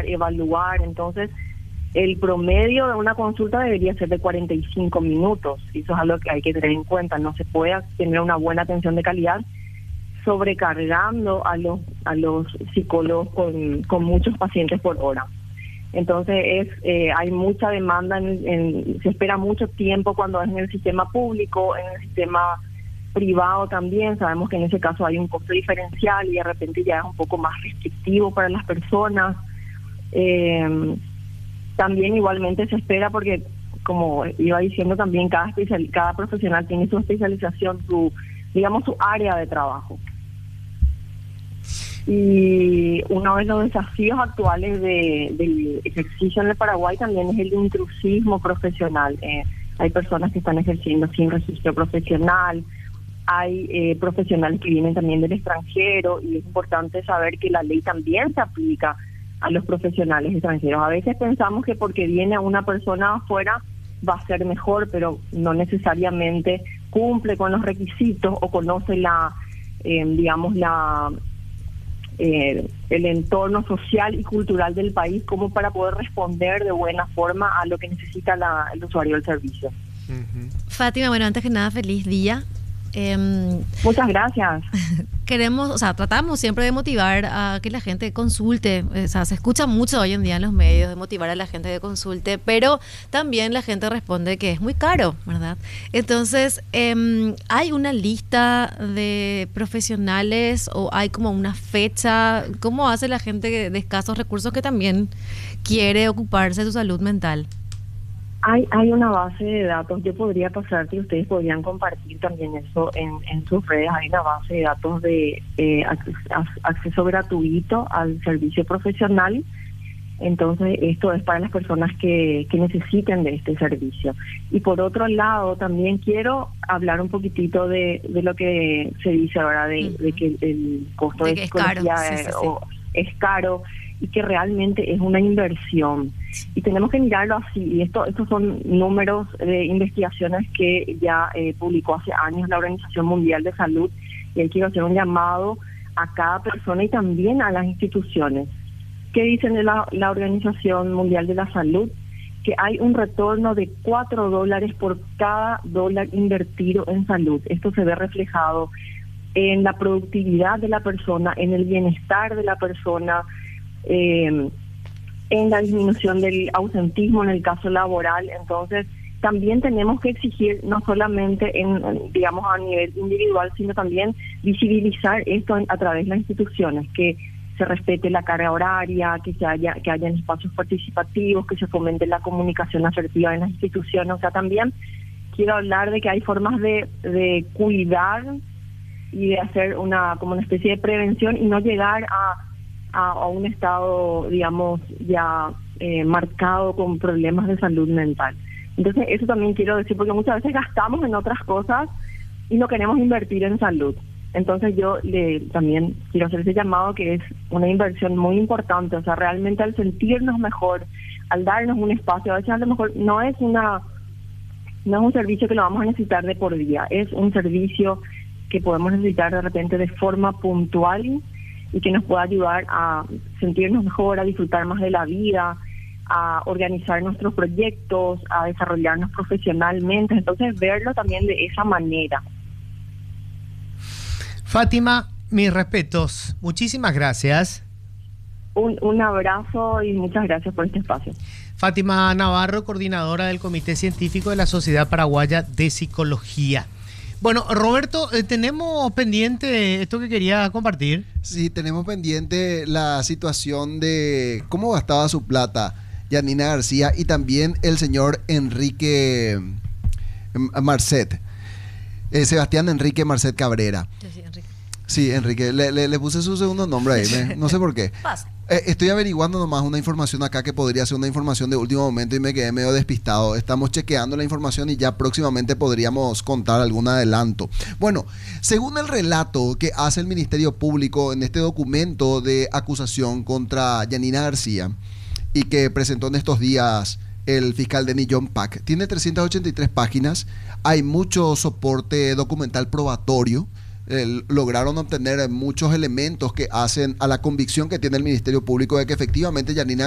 evaluar. Entonces, el promedio de una consulta debería ser de 45 minutos. Y eso es algo que hay que tener en cuenta. No se puede tener una buena atención de calidad sobrecargando a los psicólogos con muchos pacientes por hora. Entonces hay mucha demanda, se espera mucho tiempo cuando es en el sistema público, en el sistema privado también. Sabemos que en ese caso hay un costo diferencial y de repente ya es un poco más restrictivo para las personas. También igualmente se espera porque, como iba diciendo también, cada profesional tiene su especialización, su área de trabajo. Y uno de los desafíos actuales del ejercicio en el Paraguay también es el intrusismo profesional. Hay personas que están ejerciendo sin registro profesional, hay profesionales que vienen también del extranjero, y es importante saber que la ley también se aplica a los profesionales extranjeros. A veces pensamos que porque viene una persona afuera va a ser mejor, pero no necesariamente cumple con los requisitos o conoce el entorno social y cultural del país como para poder responder de buena forma a lo que necesita el usuario del servicio. Fátima, bueno, antes que nada, feliz día. Muchas gracias. Tratamos siempre de motivar a que la gente consulte. Se escucha mucho hoy en día en los medios de motivar a la gente que consulte, pero también la gente responde que es muy caro, ¿verdad? Entonces, ¿hay una lista de profesionales o hay como una fecha? ¿Cómo hace la gente de escasos recursos que también quiere ocuparse de su salud mental? Hay una base de datos. Yo podría pasarte y ustedes podrían compartir también eso en sus redes. Hay una base de datos de acceso gratuito al servicio profesional. Entonces, esto es para las personas que necesiten de este servicio. Y por otro lado, también quiero hablar un poquitito de lo que se dice ahora, de que el costo de psicología es caro, y que realmente es una inversión. Y tenemos que mirarlo así. Y estos son números de investigaciones que ya publicó hace años la Organización Mundial de Salud, y ahí quiero hacer un llamado a cada persona y también a las instituciones. ¿Qué dicen de la Organización Mundial de la Salud? Que hay un retorno de $4 por cada dólar invertido en salud. Esto se ve reflejado en la productividad de la persona, en el bienestar de la persona, en la disminución del ausentismo en el caso laboral. Entonces, también tenemos que exigir, no solamente a nivel individual, sino también visibilizar esto a través de las instituciones, que se respete la carga horaria, que hayan espacios participativos, que se fomente la comunicación asertiva en las instituciones. O sea, también quiero hablar de que hay formas de cuidar y de hacer como una especie de prevención y no llegar a un estado, ya marcado con problemas de salud mental. Entonces, eso también quiero decir, porque muchas veces gastamos en otras cosas y no queremos invertir en salud. Entonces, yo también quiero hacer ese llamado, que es una inversión muy importante. O sea, realmente al sentirnos mejor, al darnos un espacio, a veces a lo mejor no es un servicio que lo vamos a necesitar de por día, es un servicio que podemos necesitar de repente de forma puntual y que nos pueda ayudar a sentirnos mejor, a disfrutar más de la vida, a organizar nuestros proyectos, a desarrollarnos profesionalmente. Entonces, verlo también de esa manera. Fátima, mis respetos. Muchísimas gracias. Un abrazo y muchas gracias por este espacio. Fátima Navarro, coordinadora del Comité Científico de la Sociedad Paraguaya de Psicología. Bueno, Roberto, tenemos pendiente esto que quería compartir. Sí, tenemos pendiente la situación de cómo gastaba su plata Yanina García y también el señor Enrique Marcet. Sebastián Enrique Marcet Cabrera. Sí, Enrique. Sí, Enrique. Le puse su segundo nombre ahí. No sé por qué. Pasa. Estoy averiguando nomás una información acá que podría ser una información de último momento y me quedé medio despistado. Estamos chequeando la información y ya próximamente podríamos contar algún adelanto. Bueno, según el relato que hace el Ministerio Público en este documento de acusación contra Yanina García y que presentó en estos días el fiscal Denis John Pack, tiene 383 páginas, hay mucho soporte documental probatorio. Lograron obtener muchos elementos que hacen a la convicción que tiene el Ministerio Público de que efectivamente Yanina